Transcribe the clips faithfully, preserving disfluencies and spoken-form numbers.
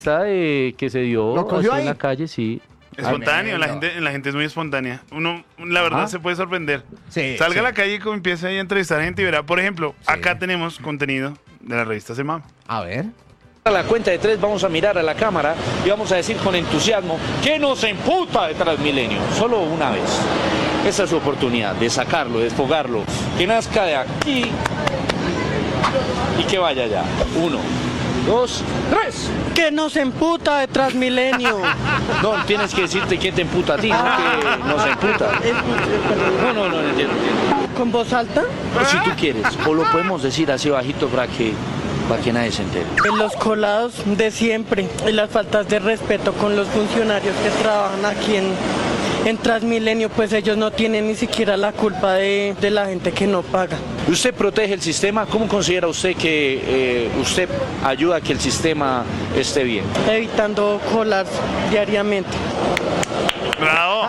de, que se dio ¿Lo cogió así ahí? en la calle, sí. Espontáneo, la no. gente, la gente es muy espontánea. Uno, la verdad, Ajá. se puede sorprender. Sí, Salga sí. a la calle y como empieza ahí a entrevistar gente y verá. Por ejemplo, acá tenemos contenido de la revista Semam. A ver. A la cuenta de tres vamos a mirar a la cámara y vamos a decir con entusiasmo que nos emputa de Transmilenio, solo una vez. Esa es su oportunidad de sacarlo, de desfogarlo, que nazca de aquí y que vaya allá. Uno, dos, tres. Que nos emputa de Transmilenio. No, tienes que decirte que te emputa a ti, no que nos emputa. No, no, no, no entiendo, entiendo. ¿Con voz alta? O si tú quieres, o lo podemos decir así bajito para que, para que nadie se entere. En los colados de siempre y las faltas de respeto con los funcionarios que trabajan aquí en, en Transmilenio, pues ellos no tienen ni siquiera la culpa de, de la gente que no paga. ¿Usted protege el sistema? ¿Cómo considera usted que eh, usted ayuda a que el sistema esté bien? Evitando colar diariamente. ¡Bravo!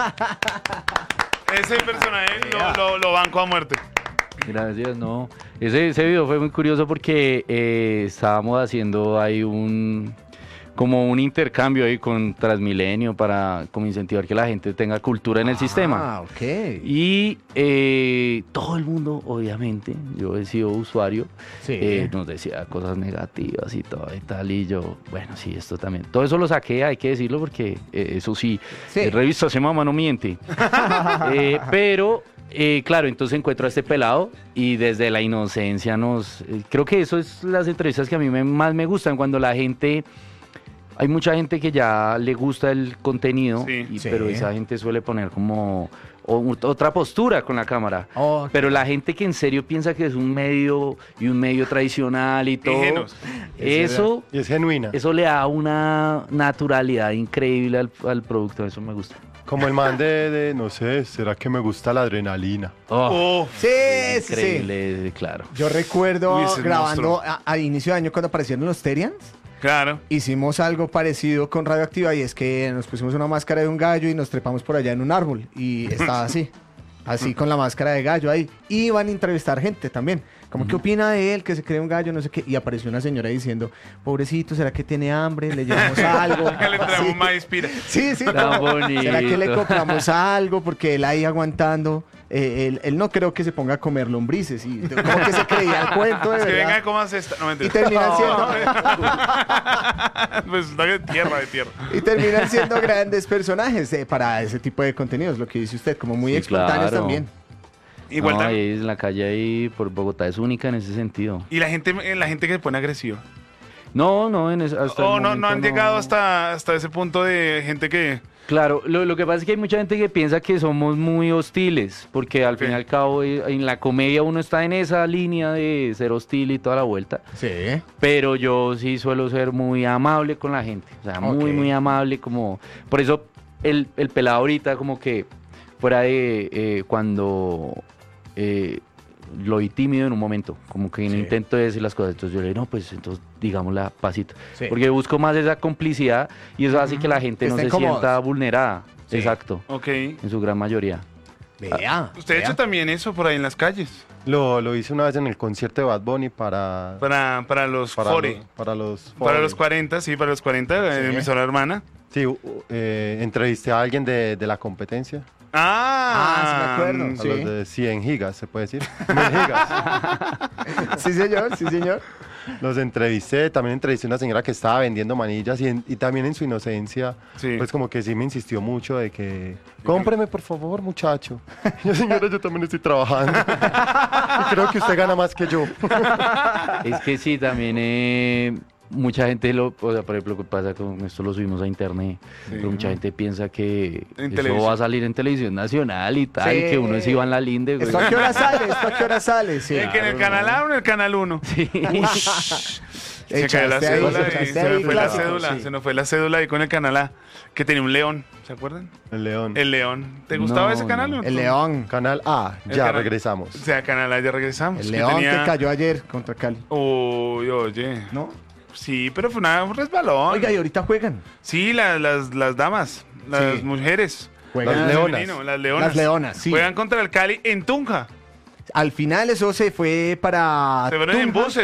Ese personaje lo, lo, lo banco a muerte. Gracias, no. Ese, ese video fue muy curioso porque eh, estábamos haciendo ahí un como un intercambio ahí con Transmilenio para como incentivar que la gente tenga cultura en el sistema. Ah, ok. Y eh, todo el mundo, obviamente, yo he sido usuario, Sí. eh, nos decía cosas negativas y todo y tal, y yo, bueno, sí, esto también. Todo eso lo saqué, hay que decirlo, porque eh, eso sí, Sí. eh, revista Semama no miente. Eh, pero, eh, claro, entonces encuentro a este pelado y desde la inocencia nos... eh, creo que eso es las entrevistas que a mí me- más me gustan, cuando la gente... Hay mucha gente que ya le gusta el contenido, Sí. y- Sí. pero esa gente suele poner como o- otra postura con la cámara. Ok. Pero la gente que en serio piensa que es un medio y un medio tradicional y todo, Ingenuos. eso, Y es genuina. eso le da una naturalidad increíble al, al producto, eso me gusta. Como el man de, de, no sé, ¿será que me gusta la adrenalina? Oh, Oh, Sí, sí, sí. increíble, claro. Yo recuerdo Uy, ese grabando monstruo. a, a inicio de año cuando aparecieron los Terians. claro. Hicimos algo parecido con Radioactiva y es que nos pusimos una máscara de un gallo y nos trepamos por allá en un árbol y estaba así, así con la máscara de gallo ahí. Y iban a entrevistar gente también, como qué opina de él, que se cree un gallo, no sé qué. Y apareció una señora diciendo, pobrecito, ¿será que tiene hambre? ¿Le llevamos algo? Que le traemos Sí. maíz pira. Sí, sí. Tan como, bonito. ¿será que le compramos algo? Porque él ahí aguantando. eh, él, él no creo que se ponga a comer lombrices. Y como que se creía el cuento, de Es que verdad. venga, comas esta. No, Y mentira. terminan siendo... Pues está de tierra, de tierra. Y terminan siendo grandes personajes eh, para ese tipo de contenidos, lo que dice usted, como muy Sí, espontáneos claro. también. Igual No, también. ahí en la calle ahí por Bogotá es única en ese sentido. Y la gente, la gente que se pone agresiva. No, no, en ese, hasta el Oh, no, no momento han llegado hasta, hasta ese punto de gente que... Claro, lo, lo que pasa es que hay mucha gente que piensa que somos muy hostiles, porque al Ok. fin y al cabo eh, en la comedia uno está en esa línea de ser hostil y toda la vuelta, Sí. pero yo sí suelo ser muy amable con la gente, o sea, muy, Ok. muy amable, como, por eso el, el pelado ahorita como que fuera de eh, cuando eh, lo vi tímido en un momento, como que no Sí. intento decir las cosas, entonces yo le digo, no, pues entonces digámosla pasito, Sí. porque busco más esa complicidad y eso hace que la gente Que no se estén cómodos. sienta vulnerada, Sí. exacto, Ok. en su gran mayoría. Vea. Usted ha vea. hecho también eso por ahí en las calles. Lo, lo hice una vez en el concierto de Bad Bunny para... Para, para los para Fore. los- para los... Para Fore. los cuarenta, sí, para los cuarenta, eh, Sí. emisora hermana. Sí, u- eh, entrevisté a alguien de, de la competencia. Ah, Ah, sí me acuerdo. A Sí. los de cien gigas, se puede decir. mil gigas. Sí, señor, sí, señor. Los entrevisté, también entrevisté a una señora que estaba vendiendo manillas y, en- y también en su inocencia, Sí. pues como que sí me insistió mucho de que, cómpreme por favor, muchacho. Y yo, señora, yo también estoy trabajando. Y creo que usted gana más que yo. Es que sí, también eh, mucha gente, lo, o sea, por ejemplo, lo que pasa con esto lo subimos a internet, pero mucha gente piensa que En eso televisión. va a salir en televisión nacional y tal, Sí. y que uno es Iván Lalinde, güey. ¿Esto a qué hora sale? ¿Esto a qué hora sale? Sí. Eh, que en el canal A o en el canal uno. Sí. Se cayó la Echaste ahí, cédula y echaste se ahí me fue la clásico, cédula. sí. Se nos fue la cédula ahí con el canal A, que tenía un león. ¿Se acuerdan? El León. El león. ¿Te gustaba No, ese canal? no. o El tú? León. Canal A, El ya canal- regresamos. O sea, canal A ya regresamos. El que León tenía- que cayó ayer contra Cali. Uy, oye. ¿No? Sí, pero fue una, un resbalón. Oiga, y ahorita juegan. Sí, la- las, las damas, las Sí. mujeres. Juegan. Las leonas. Femenino, las leonas. Las leonas, sí. Juegan contra el Cali en Tunja. Al final eso se fue para. Se fueron en Tunja. buses.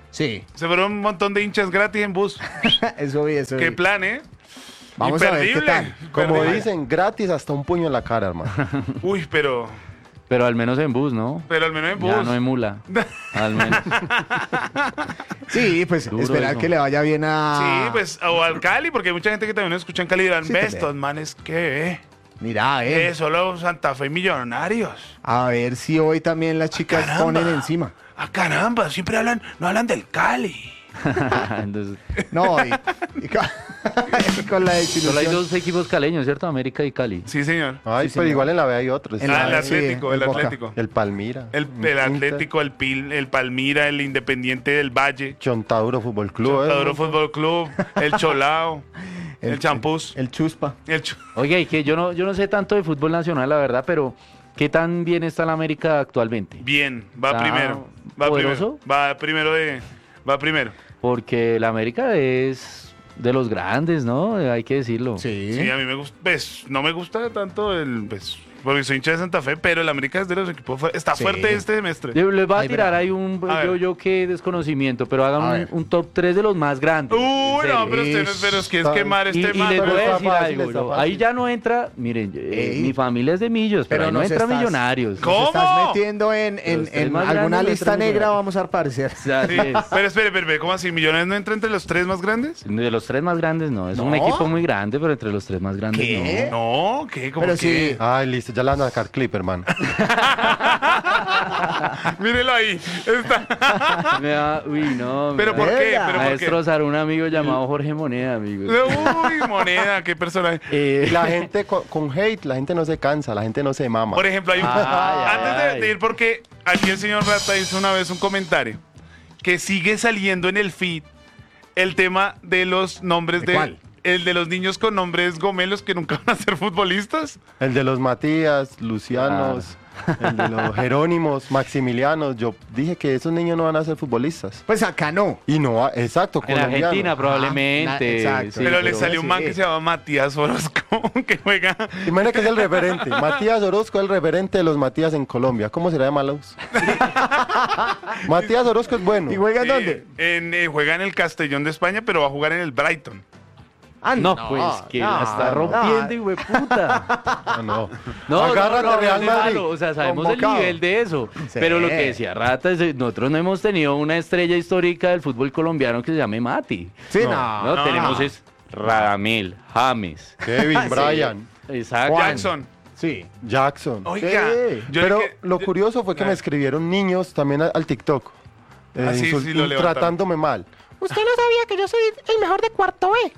Sí, Se fueron un montón de hinchas gratis en bus. eso vi, eso Qué vi. plan, ¿eh? Vamos a ver qué Imperdible. tal. Como Imperdible. dicen, gratis hasta un puño en la cara, hermano. Uy, pero... Pero al menos en bus, ¿no? Pero al menos en bus. Ya no en mula. Al menos. Sí, pues Duro esperar eso. que le vaya bien a... Sí, pues, o al Cali, porque hay mucha gente que también nos escucha en Cali y dirán, Sí, ve también. estos manes, ¿qué? Mira, eh. Eh, solo Santa Fe Millonarios. A ver si hoy tamén las chicas Caramba. ponen encima. Ah, caramba, siempre hablan, no hablan del Cali. Entonces, No, y, y con, y con la solo hay desilusión. dos equipos caleños, ¿cierto? América y Cali. Sí, señor. Ay, Sí, pero señor. igual en la B hay otros. En Ah, la- el sí, Atlético, el el Boca. Atlético. El Palmira. El, el Atlético, el, Pil, el Palmira, el Independiente del Valle, Chontaduro Fútbol Club. ¿eh? Chontaduro Fútbol Club, el Cholao, el Champús, El chuspa. el Chu- Oye, y que yo no, yo no sé tanto de fútbol nacional, la verdad, pero ¿qué tan bien está la América actualmente? Bien, va ¿Está primero. Va poderoso? primero. Va primero de. Va primero. Porque la América es de los grandes, ¿no? Hay que decirlo. Sí. Sí, a mí me gusta. Pues, no me gusta tanto el. Pues, porque soy hincha de Santa Fe, pero el América es de los equipos. fu- Está Sí. fuerte este semestre. Yo les voy a Ay, tirar bravo. ahí un A yo, ver. yo que desconocimiento, pero hagan A un, ver. un top tres de los más grandes. en Uy, serio. no, pero usted no pero es que es Está- quemar Y, este y man. les pero voy a está decir fácil, algo. está yo- fácil. ahí ya no entra, miren, eh, Ey. mi familia es de Millos, pero, Pero ahí no nos entra estás- Millonarios. ¿Cómo? Nos estás metiendo en, en, Los tres en más alguna grandes no lista entran negra, millonarios. vamos a aparecer. O sea, así Sí. es. Pero espere, espere, espere, ¿cómo así? ¿Millones no entra entre los tres más grandes? De los tres más grandes no, es un ¿No? equipo muy grande, pero entre los tres más grandes ¿Qué? No, ¿qué? ¿Cómo Pero que? sí. Ay, listo, ya la van a sacar clip, hermano. Mírelo ahí. Está. no. Me va- uy, no. ¿Pero me por va- qué? Verga. ¿Pero a por qué? destrozar un amigo llamado Jorge Moneda, amigos. Uy, moneda, qué personaje. Eh, La gente con, con hate, la gente no se cansa, la gente no se mama. Por ejemplo, hay un... Ay, antes de- ay. de ir, porque aquí el señor Rata hizo una vez un comentario que sigue saliendo en el feed el tema de los nombres ¿De de... cuál? El de los niños con nombres gomelos que nunca van a ser futbolistas. El de los Matías, Lucianos, el de los Jerónimos, Maximilianos. Yo dije que esos niños no van a ser futbolistas. Pues acá no. Y no, va- exacto, en colombiano. Argentina probablemente. Ajá, na- exacto. sí, pero le pero salió un man sí. que se llama Matías Orozco, que juega... Imagina que es el referente. Matías Orozco es el referente de los Matías en Colombia. ¿Cómo será de malos? Matías Orozco es bueno. ¿Y juega en Sí, dónde? en, eh, juega en el Castellón de España, pero va a jugar en el Brighton. Ah, No, pues que la está rompiendo, hijo de puta. Ah, no. No, Agárrate, no, no, Real no, Madrid. malo, o sea, sabemos Convocado. el nivel de eso. Sí. Pero lo que decía Rata es, nosotros no hemos tenido una estrella histórica del fútbol colombiano que se llame Mati. Sí, No. no. No, no. tenemos es Radamel, James. Kevin, Sí. Brian, Exacto. Juan. Jackson. Sí. Jackson. Oiga. Sí. yo le Pero que- lo yo- curioso fue que Ah. me escribieron niños también al, al TikTok. eh, Ah, sí, insul- sí, lo levantaron. tratándome mal. Usted no sabía que yo soy el mejor de cuarto B.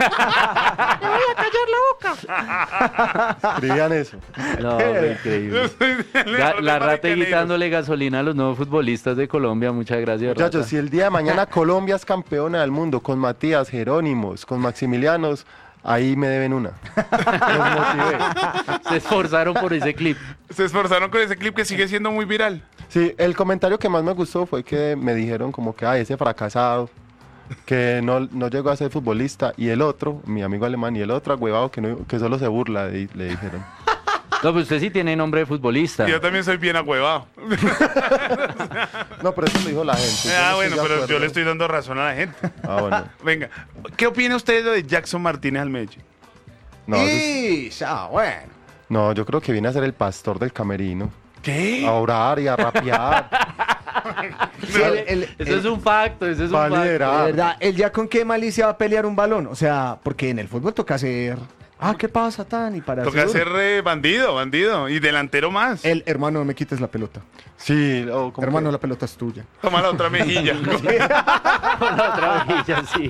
Le voy a callar la boca. Escribían eso. No, fue increíble. Ga- la Rata y quitándole gasolina a los nuevos futbolistas de Colombia. Muchas gracias, Rata. Muchachos, si el día de mañana Colombia es campeona del mundo con Matías, Jerónimos, con Maximilianos, ahí me deben una. Los motivé. Se esforzaron por ese clip. Se esforzaron con ese clip que sigue siendo muy viral. Sí, el comentario que más me gustó fue que me dijeron como que, ay, ese fracasado, que no, no llegó a ser futbolista, y el otro, mi amigo alemán, y el otro agüevado que, no, que solo se burla, de- le dijeron. No, pues usted sí tiene nombre de futbolista. Y yo también soy bien agüevado. No, pero eso lo dijo la gente. yo Ah, no bueno, estoy de pero yo acuerdo. le estoy dando razón a la gente. Ah, bueno. Venga, ¿qué opina usted de lo de Jackson Martínez al Medellín? No, eso es- Y ya, bueno. no, yo creo que viene a ser el pastor del camerino. ¿Qué? A orar y a rapear. Sí, el- el- Eso el- es un facto, eso es un Va a facto. liderar. De verdad, él ya con qué malicia va a pelear un balón. O sea, porque en el fútbol toca hacer. Ah, ¿qué pasa, Tan? Y para Toca ser eh, bandido, bandido. Y delantero más. El hermano, no me quites la pelota. Sí, o como Hermano, que- la pelota es tuya. Toma la otra mejilla. Con la otra mejilla, sí.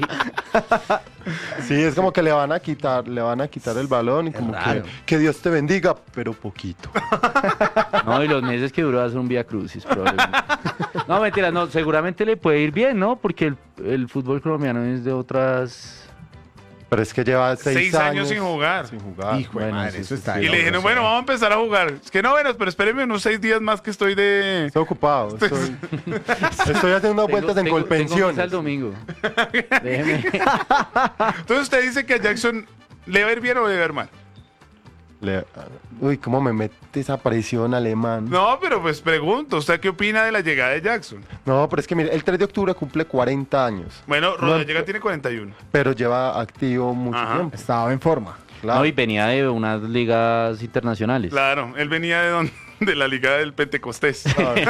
sí, es como que le van a quitar, le van a quitar el balón y como que, raro. que Dios te bendiga, pero poquito. No, y los meses que duró va a ser un Vía Crucis, probablemente. No, mentira, no, seguramente le puede ir bien, ¿no? Porque el, el fútbol colombiano es de otras... Pero es que lleva seis, Seis años sin jugar. Sin jugar. Hijo de bueno, madre, sí, eso sí, está. sí. Y de le dijeron, locos, bueno, eh. vamos a empezar a jugar. Es que no, bueno, pero espérenme unos seis días más que estoy de... Estoy ocupado. Estoy, estoy haciendo unas vueltas en tengo, Colpensiones. tengo misa el domingo. Déjeme. Entonces usted dice que a Jackson le va a ir bien o le va a ir mal. Le- uy, cómo me mete esa presión alemán. No, pero pues pregunto, ¿usted qué opina de la llegada de Jackson? No, pero es que mire, el tres de octubre cumple cuarenta años, Bueno, No, Rodallega tiene cuarenta y uno. pero lleva activo mucho Ajá. tiempo. Estaba en forma. Claro. No, y venía de unas ligas internacionales. Claro, él venía de, don- de la liga del Pentecostés.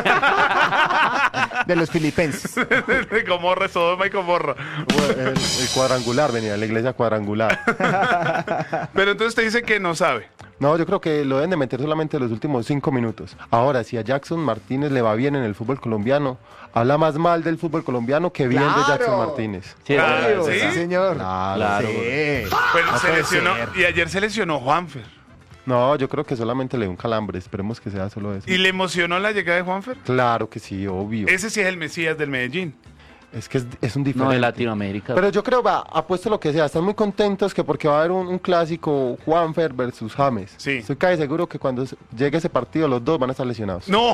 De los filipenses. De Gomorra, Sodoma y Gomorra. el, el cuadrangular venía, la iglesia cuadrangular. Pero entonces usted dice que no sabe. No, yo creo que lo deben de meter solamente los últimos cinco minutos. Ahora, si a Jackson Martínez le va bien en el fútbol colombiano, habla más mal del fútbol colombiano que bien de ¡Claro! Jackson Martínez. Sí, es Claro, verdad, ¿sí? es Sí, verdad. señor. Claro. Claro. Sí. Bueno, No se puede lesionó. ser. Y ayer se lesionó Juanfer. No, yo creo que solamente le dio un calambre. Esperemos que sea solo eso. ¿Y le emocionó la llegada de Juanfer? Claro que sí, obvio. Ese sí es el Mesías del Medellín. Es que es, es un No, diferente. de Latinoamérica. Pero yo creo, va, apuesto lo que sea. Están muy contentos que porque va a haber un, un clásico Juanfer versus James. Sí. Estoy casi seguro que cuando se- llegue ese partido los dos van a estar lesionados. No.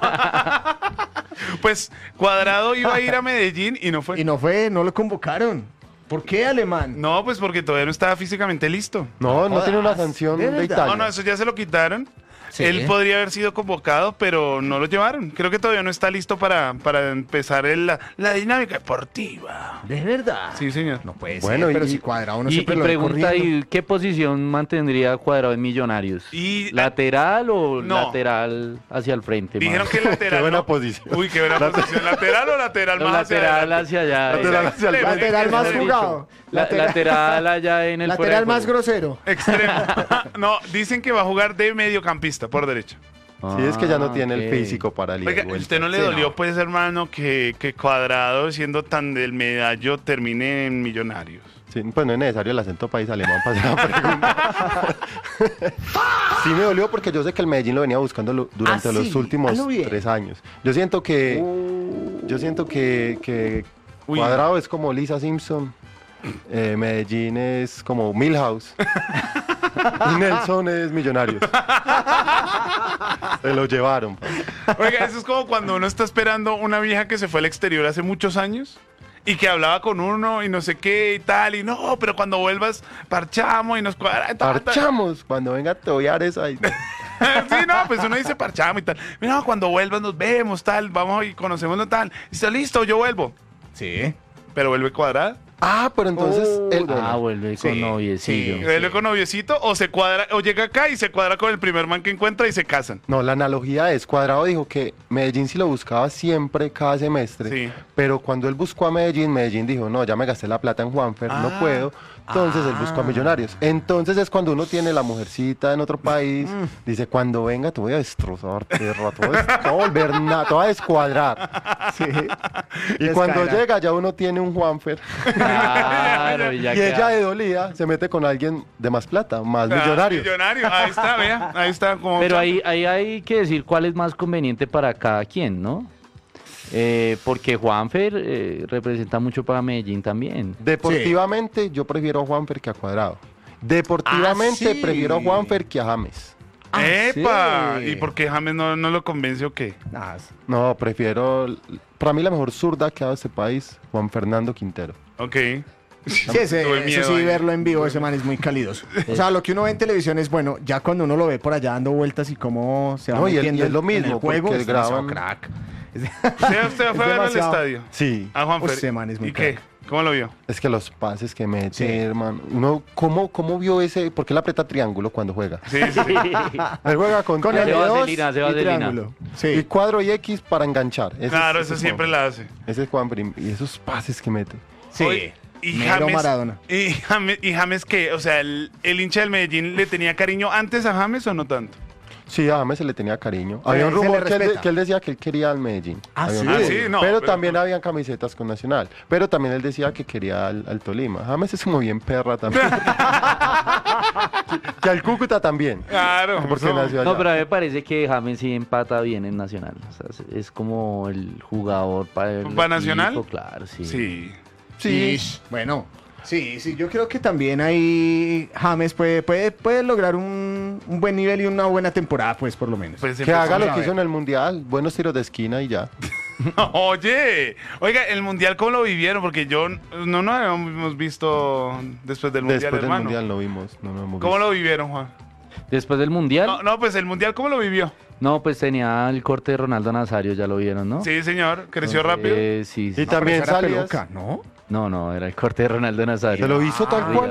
Pues Cuadrado iba a ir a Medellín y no fue. Y no fue, no lo convocaron. ¿Por qué, alemán? No, pues porque todavía no estaba físicamente listo. No, no jodas. tiene una sanción ¿De de, verdad? Italia. No, no, eso ya se lo quitaron. Sí. Él podría haber sido convocado, pero no lo llevaron. Creo que todavía no está listo para, para empezar el- la, la dinámica deportiva. ¿De verdad? Sí, señor. No puede Bueno, ser, pero y- si Cuadrado no y, siempre y lo ve pregunta, corriendo. ¿y qué posición mantendría Cuadrado en Millonarios? Y- ¿Lateral o No. lateral hacia el frente? Dijeron más? que lateral. Qué buena no. posición. Uy, qué buena posición. ¿Lateral o lateral No, más hacia lateral adelante? hacia allá. Lateral eh, hacia el Extremo, Lateral más extremo. jugado. La- Lateral- lateral allá en el fuera Lateral de más juego. grosero. Extremo. No, dicen que va a jugar de mediocampista por derecha. Sí, es que ya no Ah, tiene ok. el físico para el ida y Oiga, vuelta. ¿usted no le Sí, dolió, no. pues, hermano, que, que Cuadrado, siendo tan del medallo, termine en Millonarios? Sí, pues no es necesario el acento país alemán para hacer la pregunta. Sí me dolió porque yo sé que el Medellín lo venía buscando lo- durante Ah, los sí, últimos hazlo bien. tres años. Yo siento que yo siento que, que Uy. Cuadrado es como Lisa Simpson, eh, Medellín es como Milhouse y Nelson es Millonarios. Se lo llevaron. pa. Oiga, eso es como cuando uno está esperando una vieja que se fue al exterior hace muchos años y que hablaba con uno y no sé qué y tal, y no, pero cuando vuelvas parchamos y nos cuadra. y tal, tal. Parchamos, cuando venga te voy a dar esa. Sí, no, pues uno dice parchamos y tal. Mira, cuando vuelvas nos vemos, tal, vamos y conocemos no tal. Y está listo, yo vuelvo. Sí. Pero vuelve Cuadrado. Ah, pero entonces el- Ah, vuelve con Sí, noviecillo. sí. Vuelve con noviecito o se cuadra, o llega acá y se cuadra con el primer man que encuentra y se casan. No, la analogía es, Cuadrado dijo que Medellín sí lo buscaba siempre, cada semestre, Sí. pero cuando él buscó a Medellín, Medellín dijo, no, ya me gasté la plata en Juanfer, no Ah. puedo, entonces él buscó a Millonarios. Entonces es cuando uno tiene la mujercita en otro país, dice, cuando venga te voy a destrozar, perra, te voy a, des- te voy a volver nada, te voy a descuadrar. Sí. Y Les cuando caerá. llega ya uno tiene un Juanfer, Claro, y ya y ella queda- de dolida se mete con alguien de más plata, más Ah, Millonarios. Millonario, ahí está, vea, ahí está. Como Pero ahí, ahí hay que decir cuál es más conveniente para cada quien, ¿no? Eh, porque Juanfer eh, representa mucho para Medellín también. Deportivamente yo prefiero a Juanfer que a Cuadrado. Deportivamente Ah, sí. prefiero a Juanfer que a James. ¡Epa! sí. ¿Y por qué James no, no lo convence o qué? Nah, No, prefiero... Para mí la mejor zurda que ha dado este país, Juan Fernando Quintero. Ok. sí, ese, Tuve eso miedo sí, ahí. verlo en vivo, ese man es muy cálidos. O sea, lo que uno ve en televisión es bueno, ya cuando uno lo ve por allá dando vueltas y cómo se va No, y él- metiendo y es lo en- en mismo, el juego, porque es demasiado graban- crack. Es- ¿Usted, usted Es fue a verlo al demasiado- estadio? Sí. A Juanfer. Ese man es muy ¿Y qué? crack. ¿Cómo lo vio? Es que los pases que mete, Sí. hermano. Uno, ¿cómo, ¿Cómo vio ese? ¿Por qué le aprieta triángulo cuando juega? Sí, sí. Él juega con, Con el Se de va dos Vaselina, se va y Vaselina. triángulo. y Sí. cuadro y X para enganchar. Ese Claro, es- eso ese es siempre Juan. la hace. Ese es Juan Prim- Y esos pases que mete. Sí. Oye, y Mero James, Maradona. Y James, y James ¿qué? O sea, el, el hincha del Medellín le tenía cariño antes a James o no tanto? Sí, a James se le tenía cariño. Había un se le rumor que él, de- respeta. que él decía que él quería al Medellín. Ah, Había un sí. rumor. Ah, sí, no, pero, pero- también habían camisetas con Nacional. Pero también él decía que quería al, al Tolima. James es muy bien perra también. que, que al Cúcuta también. Claro. Porque eso- nació allá. No, pero a mí me parece que James sí empata bien en Nacional. O sea, es- es como el jugador para el ¿Para Nacional? equipo, claro, sí. Sí. Sí. Sí, bueno. Sí, sí, yo creo que también ahí James puede, puede, puede lograr un, un buen nivel y una buena temporada, pues, por lo menos. Pues Que empezó- haga lo a que ver. hizo en el Mundial. Buenos tiros de esquina y ya. Oye, oiga, el mundial, ¿cómo lo vivieron? Porque yo no nos habíamos visto después del mundial, Después del hermano. Mundial no vimos. No, no hemos ¿Cómo visto. lo vivieron, Juan? Después del Mundial, No, no, pues el Mundial, ¿cómo lo vivió? no, pues tenía el corte de Ronaldo Nazario, ya lo vieron, ¿no? Sí, señor, creció Eh, rápido. sí, sí. Y también Pero esa era salías. peluca, ¿no? No, no, era el corte de Ronaldo Nazario. Se lo hizo tal Ah, cual.